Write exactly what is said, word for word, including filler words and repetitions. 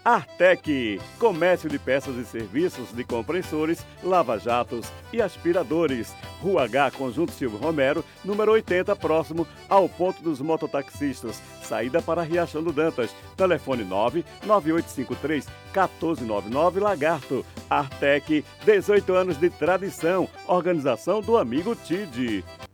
Artec, comércio de peças e serviços de compressores, lava-jatos e aspiradores. Rua H, Conjunto Silvio Romero, número oitenta, próximo ao ponto dos mototaxistas. Saída para Riachão do Dantas. Telefone nove nove oito cinco três um quatro nove nove, Lagarto. Artec, dezoito anos de tradição. Organização do amigo Tide.